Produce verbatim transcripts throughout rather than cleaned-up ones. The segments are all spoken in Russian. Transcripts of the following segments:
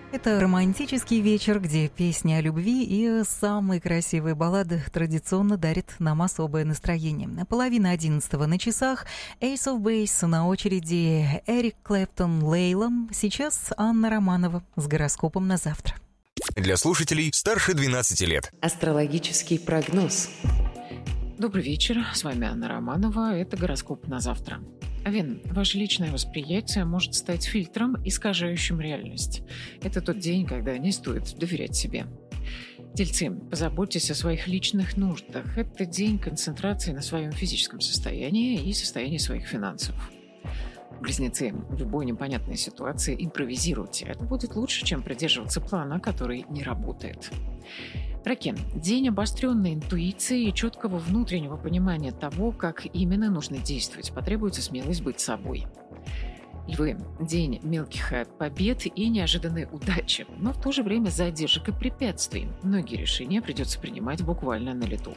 Это романтический вечер, где песни о любви и самые красивые баллады традиционно дарят нам особое настроение. Половина одиннадцатого на часах, Ace of Base на очереди, Эрик Клэптон, Лейла. Сейчас Анна Романова с гороскопом на завтра. Для слушателей старше двенадцати лет. Астрологический прогноз. Добрый вечер, с вами Анна Романова, это гороскоп на завтра. Овен, ваше личное восприятие может стать фильтром, искажающим реальность. Это тот день, когда не стоит доверять себе. Тельцы, позаботьтесь о своих личных нуждах. Это день концентрации на своем физическом состоянии и состоянии своих финансов. Близнецы, в любой непонятной ситуации импровизируйте. Это будет лучше, чем придерживаться плана, который не работает. Раки. День обостренной интуиции и четкого внутреннего понимания того, как именно нужно действовать. Потребуется смелость быть собой. Львы. День мелких побед и неожиданной удачи, но в то же время задержек и препятствий. Многие решения придется принимать буквально на лету.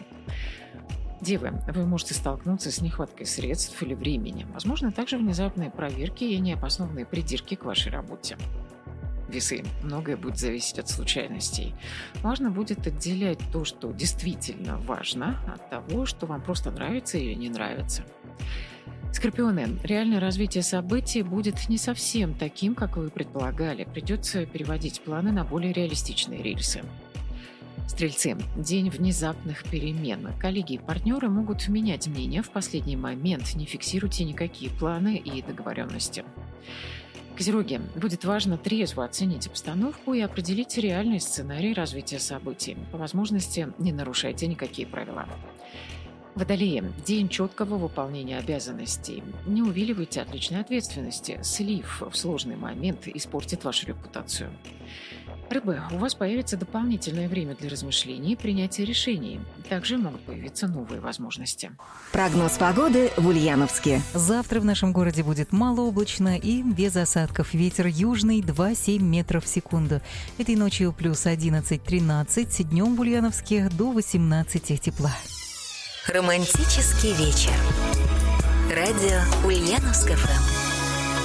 Девы, вы можете столкнуться с нехваткой средств или времени. Возможно, также внезапные проверки и необоснованные придирки к вашей работе. Весы. Многое будет зависеть от случайностей. Важно будет отделять то, что действительно важно, от того, что вам просто нравится или не нравится. Скорпионы. Реальное развитие событий будет не совсем таким, как вы предполагали. Придется переводить планы на более реалистичные рельсы. Стрельцы. День внезапных перемен. Коллеги и партнеры могут менять мнение в последний момент. Не фиксируйте никакие планы и договоренности. Козероги. Будет важно трезво оценить обстановку и определить реальный сценарий развития событий. По возможности не нарушайте никакие правила. Водолеи. День четкого выполнения обязанностей. Не увиливайте от личной ответственности. Слив в сложный момент испортит вашу репутацию. Рыбы, у вас появится дополнительное время для размышлений и принятия решений. Также могут появиться новые возможности. Прогноз погоды в Ульяновске. Завтра в нашем городе будет малооблачно и без осадков. Ветер южный два целых семь метров в секунду. Этой ночью плюс одиннадцать-тринадцать, днем в Ульяновске до восемнадцати тепла. Романтический вечер. Радио Ульяновск эф эм.